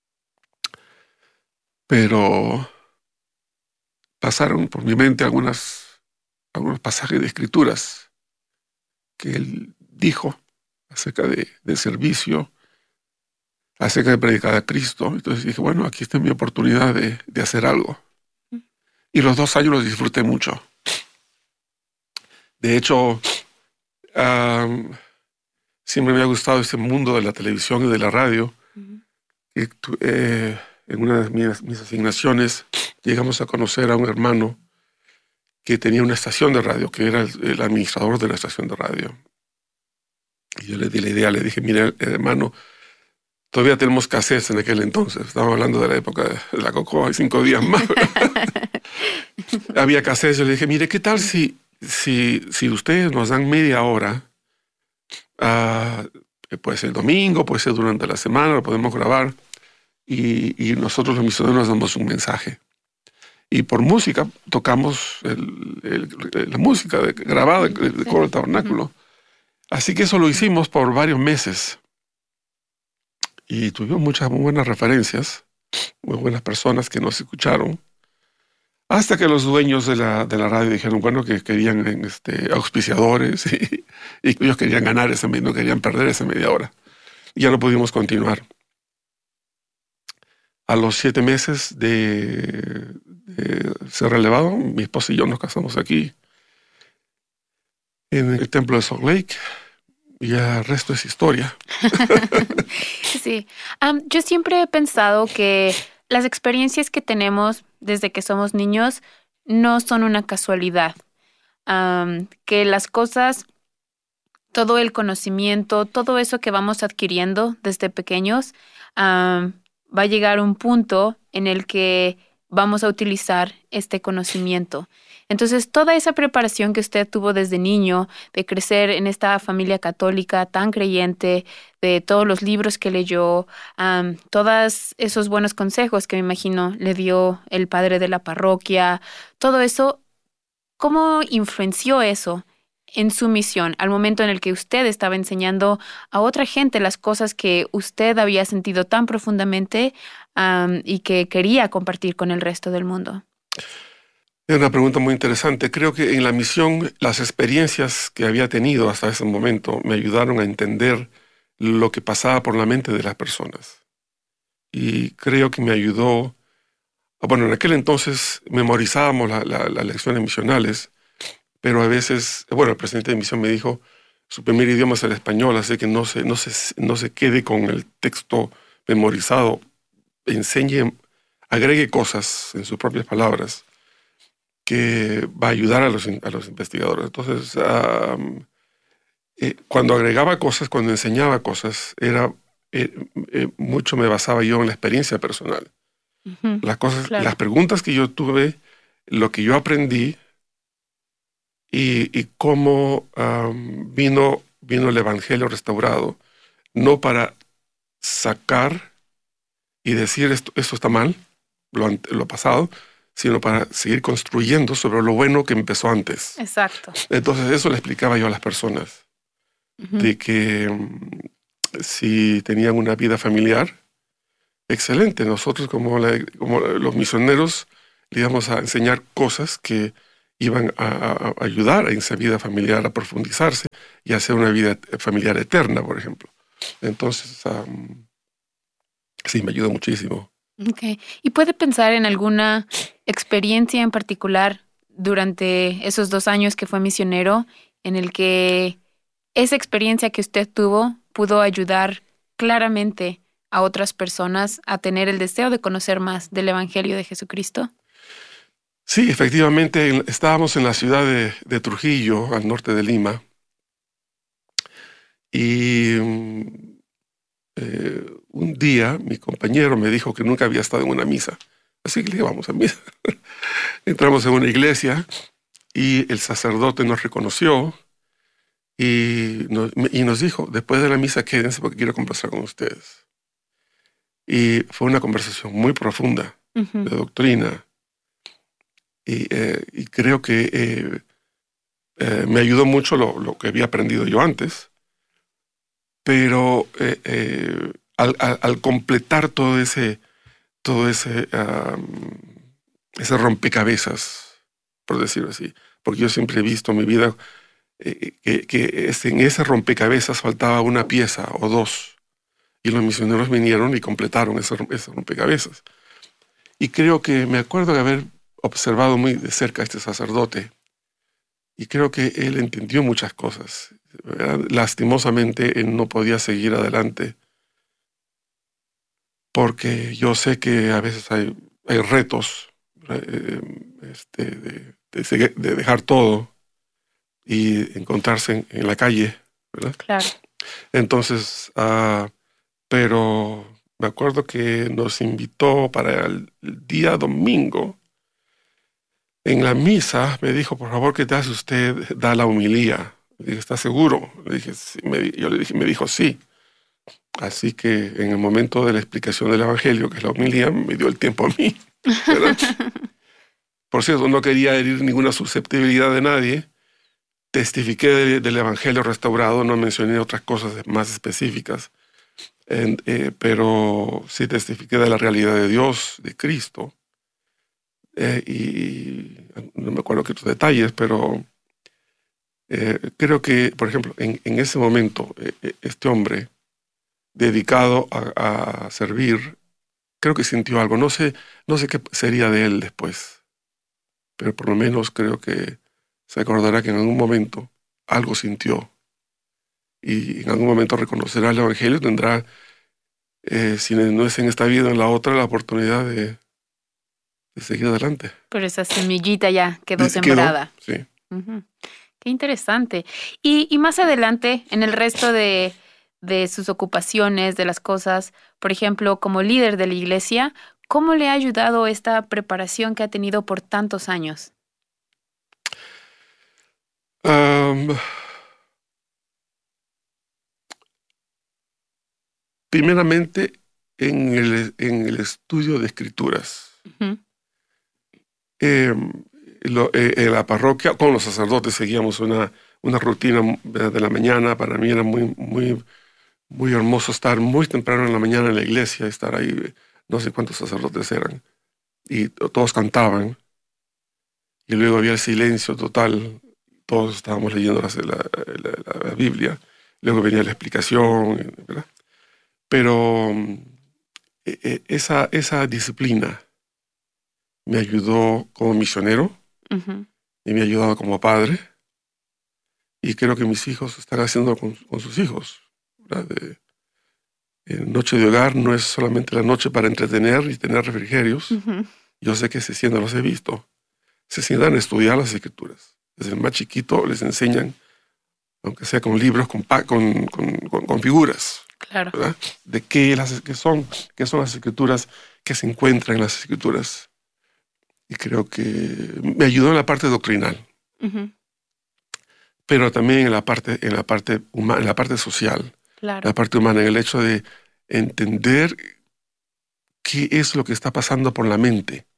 Pero pasaron por mi mente algunas, algunos pasajes de escrituras que él dijo acerca de, de servicio, acerca de predicar a Cristo. Entonces dije, bueno, aquí está mi oportunidad de, de hacer algo. Y los dos años los disfruté mucho. De hecho, um, siempre me ha gustado este mundo de la televisión y de la radio. Uh-huh. Y, eh, en una de mis, mis asignaciones llegamos a conocer a un hermano que tenía una estación de radio, que era el, el administrador de la estación de radio. Y yo le di la idea, le dije, mira, hermano, todavía tenemos cassettes en aquel entonces. Estamos hablando de la época de la Cocoa, cinco días más. Había cassettes. Yo le dije, mire, ¿qué tal si, si, si ustedes nos dan media hora? Uh, puede ser el domingo, puede ser durante la semana, lo podemos grabar. Y, y nosotros los misioneros damos un mensaje. Y por música tocamos el, el, la música de, grabada del de coro del tabernáculo. Así que eso lo hicimos por varios meses. Y tuvimos muchas muy buenas referencias, muy buenas personas que nos escucharon, hasta que los dueños de la, de la radio dijeron, bueno, que querían este, auspiciadores y, y ellos querían ganar esa media, no querían perder esa media hora. Y ya no pudimos continuar. A los siete meses de, de ser relevado, mi esposa y yo nos casamos aquí, en el templo de Salt Lake. Y ya el resto es historia. Sí. Um, yo siempre he pensado que las experiencias que tenemos desde que somos niños no son una casualidad. Um, que las cosas, todo el conocimiento, todo eso que vamos adquiriendo desde pequeños, um, va a llegar a un punto en el que vamos a utilizar este conocimiento. Entonces, toda esa preparación que usted tuvo desde niño, de crecer en esta familia católica tan creyente, de todos los libros que leyó, um, todos esos buenos consejos que me imagino le dio el padre de la parroquia, todo eso, ¿cómo influenció eso en su misión al momento en el que usted estaba enseñando a otra gente las cosas que usted había sentido tan profundamente um, y que quería compartir con el resto del mundo? Es una pregunta muy interesante. Creo que en la misión las experiencias que había tenido hasta ese momento me ayudaron a entender lo que pasaba por la mente de las personas. Y creo que me ayudó. Bueno, en aquel entonces memorizábamos las la, la lecciones misionales, pero a veces, bueno, el presidente de misión me dijo, su primer idioma es el español, así que no se, no se, no se quede con el texto memorizado. Enseñe, agregue cosas en sus propias palabras que va a ayudar a los, a los investigadores. Entonces, um, eh, cuando agregaba cosas, cuando enseñaba cosas, era eh, eh, mucho me basaba yo en la experiencia personal. Uh-huh, las cosas, claro. Las preguntas que yo tuve, lo que yo aprendí y, y cómo um, vino, vino el Evangelio restaurado, no para sacar y decir esto, esto está mal, lo, lo pasado, sino para seguir construyendo sobre lo bueno que empezó antes. Exacto. Entonces eso le explicaba yo a las personas, uh-huh. de que um, si tenían una vida familiar, excelente. Nosotros como, la, como los misioneros le íbamos a enseñar cosas que iban a, a ayudar a esa vida familiar a profundizarse y a hacer una vida familiar eterna, por ejemplo. Entonces, um, sí, me ayudó muchísimo. Okay. ¿Y puede pensar en alguna experiencia en particular durante esos dos años que fue misionero en el que esa experiencia que usted tuvo pudo ayudar claramente a otras personas a tener el deseo de conocer más del Evangelio de Jesucristo? Sí, efectivamente, estábamos en la ciudad de, de Trujillo, al norte de Lima, y eh, un día mi compañero me dijo que nunca había estado en una misa, así que le dije, vamos a misa. Entramos en una iglesia y el sacerdote nos reconoció y nos, y nos dijo, después de la misa quédense porque quiero conversar con ustedes. Y fue una conversación muy profunda, uh-huh. de doctrina. Y, eh, y creo que eh, eh, me ayudó mucho lo, lo que había aprendido yo antes, pero eh, eh, al, al, al completar todo ese, todo ese, um, ese rompecabezas, por decirlo así, porque yo siempre he visto en mi vida eh, que, que en ese rompecabezas faltaba una pieza o dos, y los misioneros vinieron y completaron ese, ese rompecabezas. Y creo que me acuerdo de haber observado muy de cerca a este sacerdote y creo que él entendió muchas cosas. ¿Verdad? Lastimosamente él no podía seguir adelante porque yo sé que a veces hay, hay retos eh, este, de, de, de dejar todo y encontrarse en, en la calle, ¿verdad? Claro. Entonces, uh, pero me acuerdo que nos invitó para el, el día domingo. En la misa me dijo, por favor, ¿qué te hace usted? Da la homilía. Le dije, ¿está seguro? Le dije, sí. me, yo le dije, me dijo, sí. Así que en el momento de la explicación del Evangelio, que es la homilía, me dio el tiempo a mí. ¿Verdad? Por cierto, no quería herir ninguna susceptibilidad de nadie. Testifiqué de, del Evangelio restaurado, no mencioné otras cosas más específicas, en, eh, pero sí testifiqué de la realidad de Dios, de Cristo. Eh, y no me acuerdo qué otros detalles, pero eh, creo que, por ejemplo, en, en ese momento, eh, este hombre dedicado a, a servir, creo que sintió algo. No sé, no sé qué sería de él después, pero por lo menos creo que se acordará que en algún momento algo sintió y en algún momento reconocerá el Evangelio y tendrá, eh, si no es en esta vida, en la otra, la oportunidad de de seguir adelante. Pero esa semillita ya quedó sembrada. Quedó, sí. Uh-huh. Qué interesante. Y, y más adelante, en el resto de, de sus ocupaciones, de las cosas, por ejemplo, como líder de la iglesia, ¿cómo le ha ayudado esta preparación que ha tenido por tantos años? Um, primeramente, en el, en el estudio de escrituras. Uh-huh. Eh, lo, eh, en la parroquia, con los sacerdotes seguíamos una, una rutina de la mañana. Para mí era muy, muy, muy hermoso estar muy temprano en la mañana en la iglesia, estar ahí, no sé cuántos sacerdotes eran, y todos cantaban, y luego había el silencio total, todos estábamos leyendo la, la, la, la Biblia, luego venía la explicación, ¿verdad? Pero eh, esa, esa disciplina me ayudó como misionero, uh-huh. y me ha ayudado como padre, y creo que mis hijos están haciendo con, con sus hijos. De, eh, noche de hogar no es solamente la noche para entretener y tener refrigerios. Uh-huh. Yo sé que se sientan, los he visto, se sientan a estudiar las escrituras. Desde el más chiquito les enseñan, aunque sea con libros, con, con, con, con, con figuras. Claro. ¿Verdad? De qué, las, qué, son, qué son las escrituras, qué se encuentran en las escrituras. Y creo que me ayudó en la parte doctrinal, uh-huh. pero también en la parte, en la parte humana, en la parte social, claro. la parte humana, en el hecho de entender qué es lo que está pasando por la mente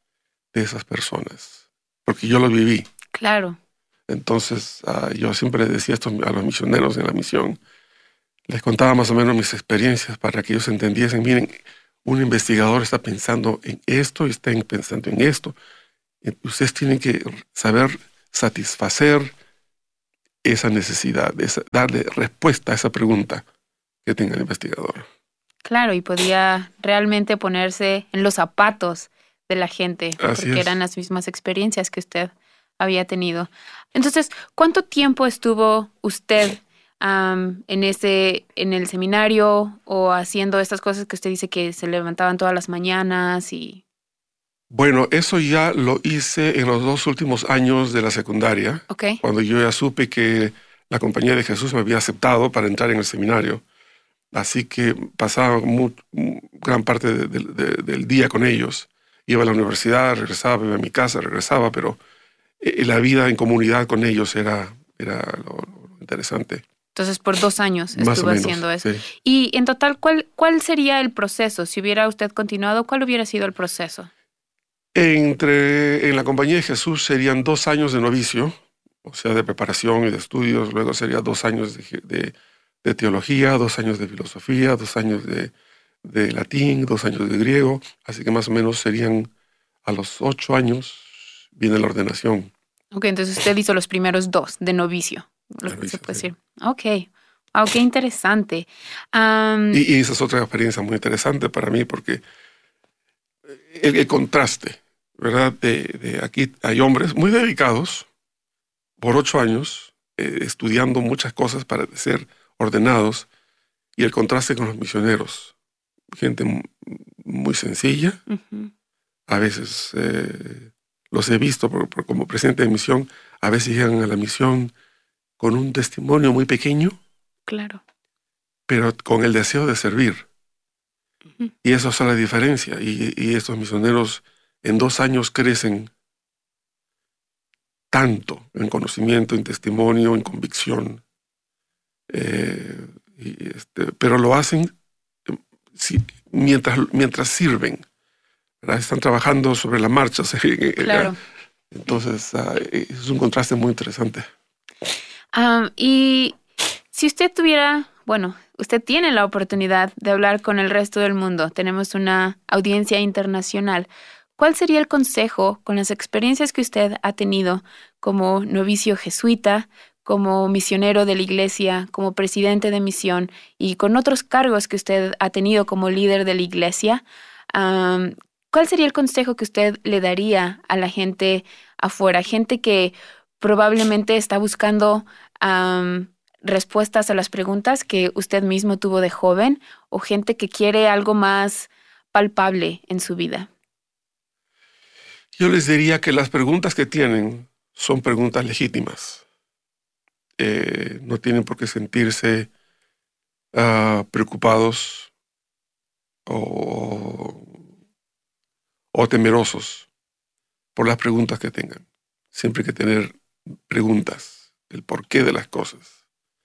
de esas personas, porque yo lo viví. Claro. Entonces, uh, yo siempre decía esto a los misioneros en la misión, les contaba más o menos mis experiencias para que ellos entendiesen, miren, un investigador está pensando en esto y está pensando en esto. Ustedes tienen que saber satisfacer esa necesidad, esa, darle respuesta a esa pregunta que tenga el investigador. Claro, y podía realmente ponerse en los zapatos de la gente, Así porque es. eran las mismas experiencias que usted había tenido. Entonces, ¿cuánto tiempo estuvo usted um, en ese, en el seminario o haciendo estas cosas que usted dice que se levantaban todas las mañanas y... Bueno, eso ya lo hice en los dos últimos años de la secundaria, Okay. cuando yo ya supe que la Compañía de Jesús me había aceptado para entrar en el seminario. Así que pasaba muy, gran parte de, de, de, del día con ellos. Iba a la universidad, regresaba, iba a mi casa, regresaba, pero eh, la vida en comunidad con ellos era, era lo, lo interesante. Entonces, por dos años Más estuvo o menos, haciendo eso. sí. Y en total, ¿cuál, ¿cuál sería el proceso? Si hubiera usted continuado, ¿cuál hubiera sido el proceso? Entre, en la Compañía de Jesús serían dos años de novicio, o sea, de preparación y de estudios. Luego sería dos años de, de, de teología, dos años de filosofía, dos años de, de latín, dos años de griego. Así que más o menos serían a los ocho años viene la ordenación. Ok, entonces usted hizo los primeros dos de novicio, lo que se puede decir. Ok, wow, qué interesante. Um, y, y esa es otra experiencia muy interesante para mí porque el, el contraste, ¿verdad? De, de aquí hay hombres muy dedicados por ocho años eh, estudiando muchas cosas para ser ordenados y el contraste con los misioneros. Gente muy sencilla. Uh-huh. A veces eh, los he visto por, por, como presidente de misión, a veces llegan a la misión con un testimonio muy pequeño, claro, pero con el deseo de servir. Uh-huh. Y eso es la diferencia. Y, y estos misioneros en dos años crecen tanto en conocimiento, en testimonio, en convicción. Eh, y este, pero lo hacen si, mientras, mientras sirven. ¿Verdad? Están trabajando sobre la marcha. Claro. Entonces, uh, es un contraste muy interesante. Um, y si usted tuviera, bueno, usted tiene la oportunidad de hablar con el resto del mundo, tenemos una audiencia internacional, ¿cuál sería el consejo con las experiencias que usted ha tenido como novicio jesuita, como misionero de la iglesia, como presidente de misión y con otros cargos que usted ha tenido como líder de la iglesia? Um, ¿Cuál sería el consejo que usted le daría a la gente afuera? Gente que probablemente está buscando um, respuestas a las preguntas que usted mismo tuvo de joven o gente que quiere algo más palpable en su vida. Yo les diría que las preguntas que tienen son preguntas legítimas. Eh, no tienen por qué sentirse uh, preocupados o... o temerosos por las preguntas que tengan. Siempre hay que tener preguntas, el porqué de las cosas.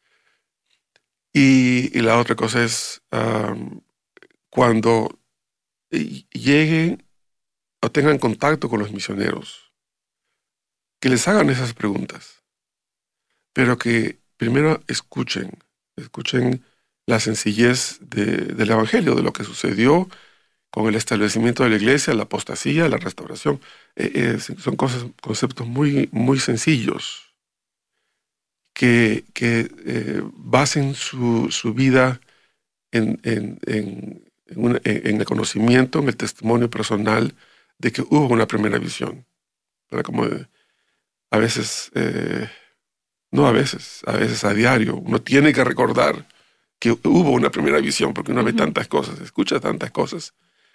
Y, y la otra cosa es um, cuando lleguen o tengan contacto con los misioneros, que les hagan esas preguntas, pero que primero escuchen, escuchen la sencillez de, del Evangelio, de lo que sucedió con el establecimiento de la iglesia, la apostasía, la restauración. Eh, eh, son cosas, conceptos muy, muy sencillos que, que eh, basen su, su vida en, en, en, en, una, en el conocimiento, en el testimonio personal de que hubo una primera visión. Pero como eh, a veces, eh, no a veces, a veces a diario, uno tiene que recordar que hubo una primera visión porque uno uh-huh. ve tantas cosas, escucha tantas cosas.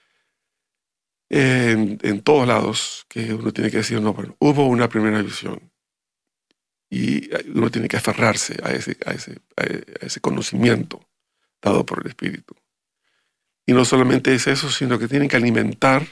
En, en todos lados, que uno tiene que decir, no, bueno, hubo una primera visión y uno tiene que aferrarse a ese, a ese, a ese conocimiento dado por el Espíritu. Y no solamente es eso, sino que tienen que alimentar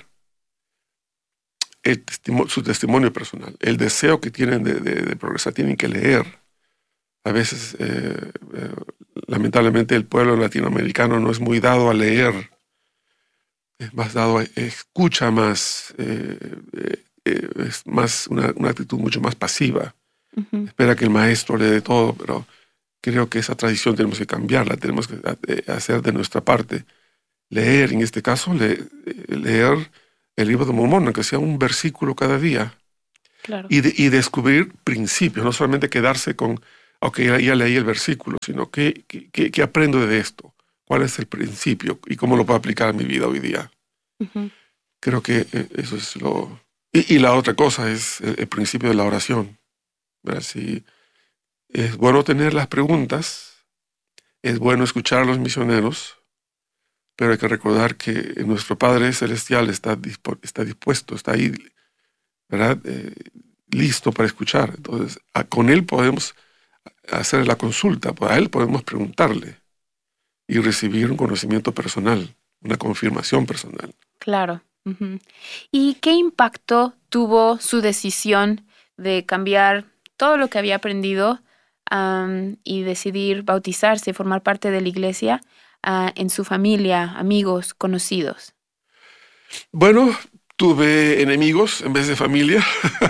el testimonio, su testimonio personal, el deseo que tienen de, de, de progresar, tienen que leer. A veces, eh, eh, lamentablemente, el pueblo latinoamericano no es muy dado a leer. Es más dado, escucha más, eh, eh, eh, es más una, una actitud mucho más pasiva. Ujú. Espera que el maestro le dé todo, pero creo que esa tradición tenemos que cambiarla, tenemos que hacer de nuestra parte. Leer, en este caso, le, leer el libro de Mormón, aunque sea un versículo cada día. Claro. Y, de, y descubrir principios, no solamente quedarse con, ok, ya, ya leí el versículo, sino ¿qué, qué, qué aprendo de esto? ¿Cuál es el principio? ¿Y cómo lo puedo aplicar a mi vida hoy día? Ujú. Creo que eso es lo... Y, y la otra cosa es el, el principio de la oración. ¿Verdad? Sí, es bueno tener las preguntas, es bueno escuchar a los misioneros, pero hay que recordar que nuestro Padre Celestial está, dispu está dispuesto, está ahí, ¿verdad? Eh, listo para escuchar. Entonces, a, con Él podemos hacer la consulta, a Él podemos preguntarle y recibir un conocimiento personal, una confirmación personal. Claro. Ujú. ¿Y qué impacto tuvo su decisión de cambiar todo lo que había aprendido um, y decidir bautizarse, formar parte de la iglesia uh, en su familia, amigos, conocidos? Bueno, tuve enemigos en vez de familia,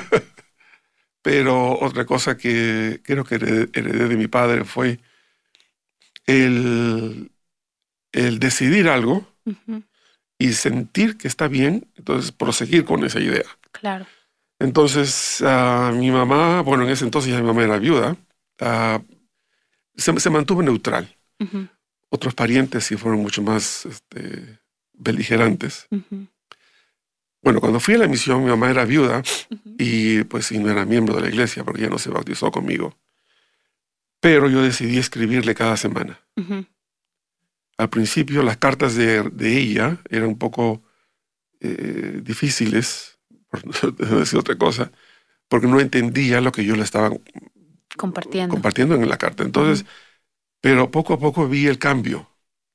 pero otra cosa que creo que heredé, heredé de mi padre fue el, el decidir algo Uh-huh. y sentir que está bien, entonces proseguir con esa idea. Claro. Entonces, uh, mi mamá, bueno, en ese entonces ya mi mamá era viuda, uh, se, se mantuvo neutral. Uh-huh. Otros parientes sí fueron mucho más este, beligerantes. Uh-huh. Bueno, cuando fui a la misión, mi mamá era viuda Uh-huh. y pues sí, no era miembro de la iglesia porque ella no se bautizó conmigo. Pero yo decidí escribirle cada semana. Uh-huh. Al principio las cartas de, de ella eran un poco eh, difíciles, por no decir otra cosa, porque no entendía lo que yo le estaba compartiendo, compartiendo en la carta. Entonces, uh-huh. pero poco a poco vi el cambio.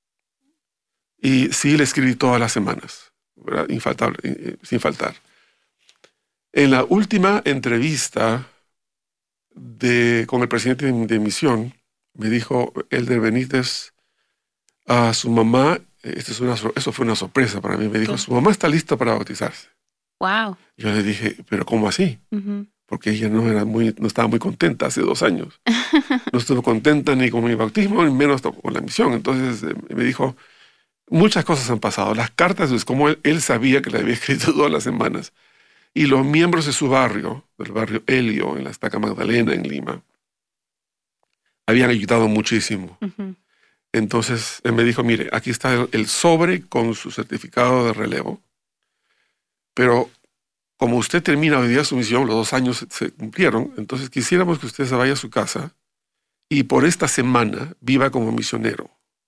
Y sí le escribí todas las semanas, ¿verdad? Infaltable, eh, sin faltar. En la última entrevista de, con el presidente de, de misión, me dijo Elder Benítez, a su mamá, esto es una, eso fue una sorpresa para mí, me dijo, su mamá está lista para bautizarse. Wow. Yo le dije, ¿pero cómo así? Uh-huh. Porque ella no, era muy, no estaba muy contenta hace dos años. No estuvo contenta ni con mi bautismo, ni menos con la misión. Entonces eh, me dijo, muchas cosas han pasado. Las cartas, pues, como él, él sabía que le había escrito todas las semanas, y los miembros de su barrio, del barrio Helio, en la Estaca Magdalena, en Lima, habían ayudado muchísimo. Uh-huh. Entonces él me dijo, mire, aquí está el, el sobre con su certificado de relevo, pero como usted termina hoy día su misión, los dos años se cumplieron, entonces quisiéramos que usted se vaya a su casa y por esta semana viva como misionero.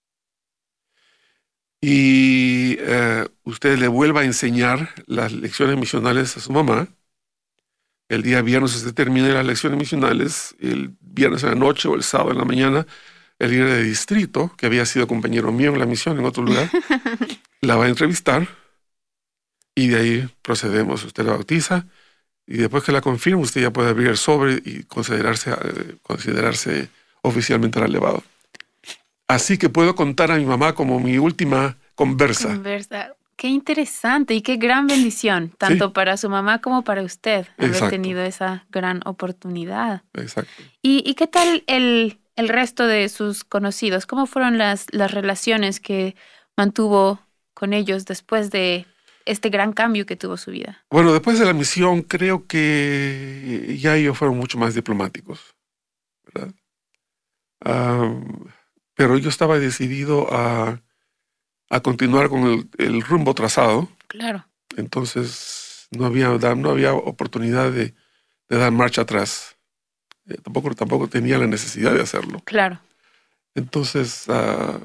Y eh, usted le vuelva a enseñar las lecciones misionales a su mamá. El día viernes usted termine las lecciones misionales, el viernes en la noche o el sábado en la mañana, el líder de distrito, que había sido compañero mío en la misión en otro lugar, la va a entrevistar y de ahí procedemos. Usted la bautiza y después que la confirme, usted ya puede abrir el sobre y considerarse, eh, considerarse oficialmente relevado. Así que puedo contar a mi mamá como mi última conversa. Conversa. Qué interesante y qué gran bendición, tanto sí. para su mamá como para usted, haber Exacto. tenido esa gran oportunidad. Exacto. ¿Y, y qué tal el, el resto de sus conocidos? ¿Cómo fueron las, las relaciones que mantuvo con ellos después de este gran cambio que tuvo su vida? Bueno, después de la misión creo que ya ellos fueron mucho más diplomáticos, ¿verdad? Um, pero yo estaba decidido a, a continuar con el, el rumbo trazado. Claro. Entonces no había, no había oportunidad de, de dar marcha atrás. Eh, tampoco, tampoco tenía la necesidad de hacerlo. Claro. Entonces, uh,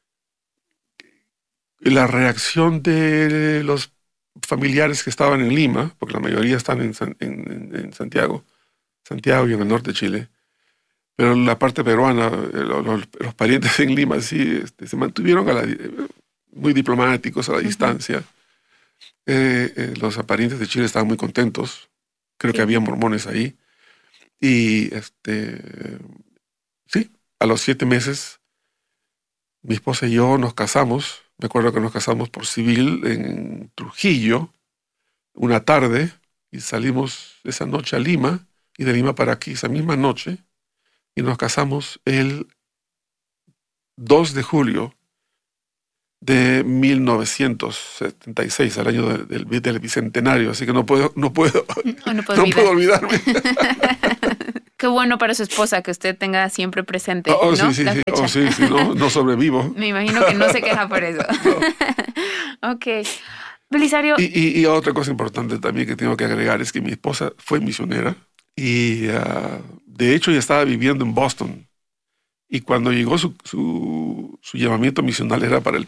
la reacción de los familiares que estaban en Lima, porque la mayoría están en, en, en Santiago, Santiago y en el norte de Chile, pero la parte peruana, los, los, los parientes en Lima sí este, se mantuvieron a la, muy diplomáticos a la uh-huh. distancia. Eh, eh, los parientes de Chile estaban muy contentos. Creo sí. que había mormones ahí. Y este, sí, a los siete meses, mi esposa y yo nos casamos. Me acuerdo que nos casamos por civil en Trujillo, una tarde, y salimos esa noche a Lima, y de Lima para aquí esa misma noche, y nos casamos el dos de julio de mil novecientos setenta y seis, al año del, del, del bicentenario, así que no puedo, no puedo, oh, no puedo, no olvidar. puedo olvidarme. Qué bueno para su esposa que usted tenga siempre presente, oh, ¿no? Sí, sí, La sí. fecha. Oh, sí, sí, no, no sobrevivo. Me imagino que no se queja por eso. No. Ok. Belisario. Y, y, y otra cosa importante también que tengo que agregar es que mi esposa fue misionera y uh, de hecho ella estaba viviendo en Boston. Y cuando llegó su, su, su llamamiento misional era para el